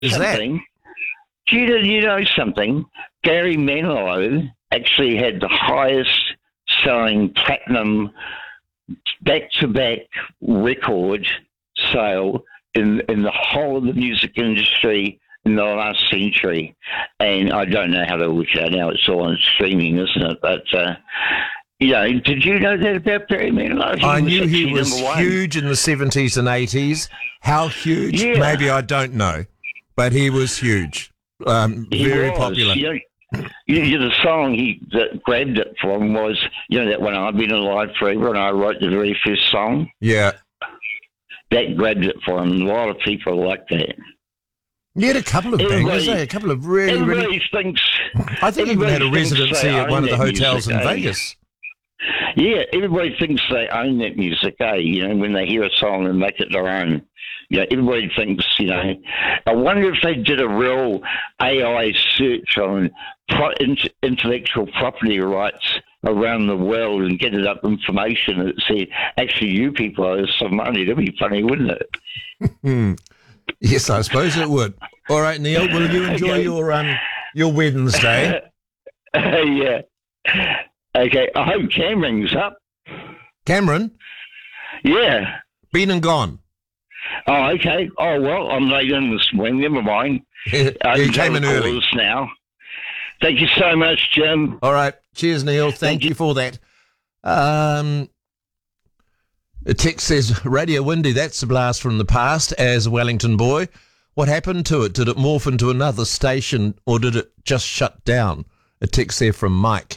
is that? Do you know something? Gary Manilow actually had the highest selling platinum back-to-back record sale in the whole of the music industry in the last century. And I don't know how to work it out now. It's all on streaming, isn't it? But, did you know that about Gary Manilow? I knew he was huge in the 70s and 80s. How huge? Yeah. Maybe I don't know. But he was huge. Very popular. The song that grabbed it from was, that one, I've Been Alive Forever, and I wrote the very first song. Yeah. That grabbed it for him. A lot of people like that. He had a couple of bangers, a couple of really... Thinks, I think he even had a residency at one of the hotels in Vegas. Yeah, everybody thinks they own that music, when they hear a song and make it their own. Everybody thinks, I wonder if they did a real AI search on intellectual property rights around the world and get up information that said, actually, you people owe some money. That'd be funny, wouldn't it? Yes, I suppose it would. All right, Neil, will you enjoy your Wednesday? Yeah. Okay, I hope Cameron's up. Cameron? Yeah. Been and gone. Oh, okay. Oh, well, I'm late in this morning. Never mind. He came in early. Now. Thank you so much, Jim. All right. Cheers, Neil. Thank you for that. A text says, Radio Windy, that's a blast from the past as a Wellington boy. What happened to it? Did it morph into another station or did it just shut down? A text there from Mike.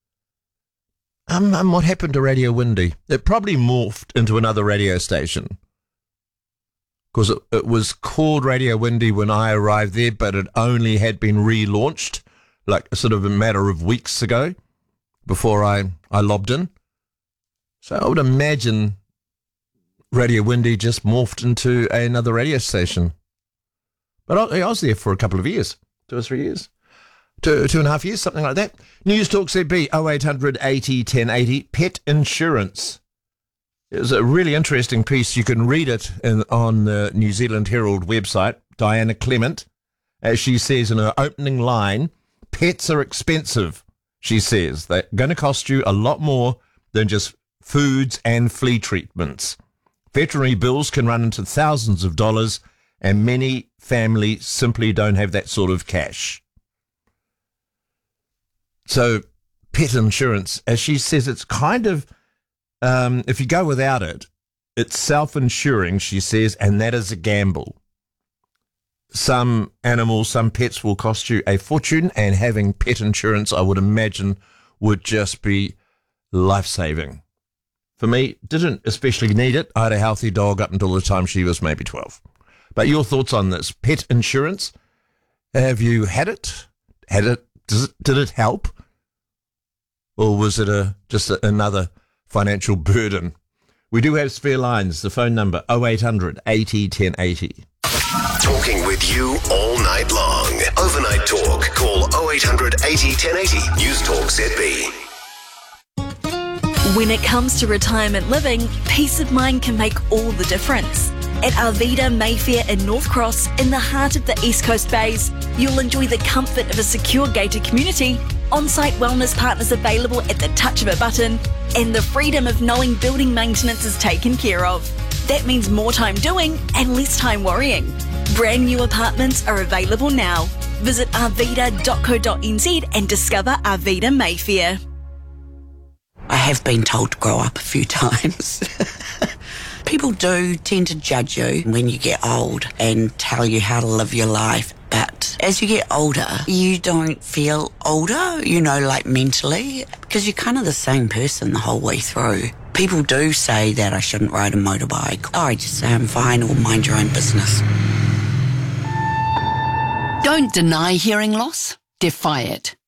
What happened to Radio Windy? It probably morphed into another radio station. Because it was called Radio Windy when I arrived there, but it only had been relaunched, like sort of a matter of weeks ago, before I lobbed in. So I would imagine Radio Windy just morphed into another radio station. But I was there for a couple of years, 2 or 3 years. 2.5 years, something like that. News Talk ZB 0800 80 1080. Pet insurance. It was a really interesting piece. You can read it on the New Zealand Herald website. Diana Clement, as she says in her opening line, pets are expensive, she says. They're going to cost you a lot more than just foods and flea treatments. Veterinary bills can run into thousands of dollars, and many families simply don't have that sort of cash. So pet insurance, as she says, it's kind of, if you go without it, it's self-insuring, she says, and that is a gamble. Some animals, some pets will cost you a fortune, and having pet insurance, I would imagine, would just be life-saving. For me, didn't especially need it. I had a healthy dog up until the time she was maybe 12. But your thoughts on this? Pet insurance? Have you had it? Did it help? Or was it just another financial burden? We do have spare lines. The phone number 0800 80 1080. Talking with you all night long. Overnight talk. Call 0800 80 1080. News Talk ZB. When it comes to retirement living, peace of mind can make all the difference. At Arvida Mayfair in North Cross, in the heart of the East Coast Bays, you'll enjoy the comfort of a secure gated community, on-site wellness partners available at the touch of a button, and the freedom of knowing building maintenance is taken care of. That means more time doing and less time worrying. Brand new apartments are available now. Visit arvida.co.nz and discover Arvida Mayfair. I have been told to grow up a few times. People do tend to judge you when you get old and tell you how to live your life. But as you get older, you don't feel older, like mentally, because you're kind of the same person the whole way through. People do say that I shouldn't ride a motorbike. I just say I'm fine or mind your own business. Don't deny hearing loss. Defy it.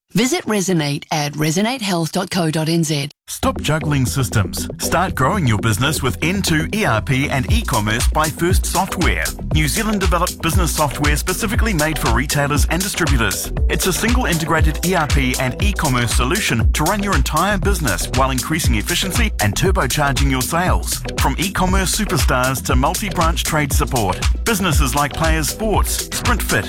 Visit Resonate at resonatehealth.co.nz. Stop juggling systems. Start growing your business with N2 ERP and e-commerce by First Software. New Zealand developed business software specifically made for retailers and distributors. It's a single integrated ERP and e-commerce solution to run your entire business while increasing efficiency and turbocharging your sales. From e-commerce superstars to multi-branch trade support, businesses like Players Sports, SprintFit,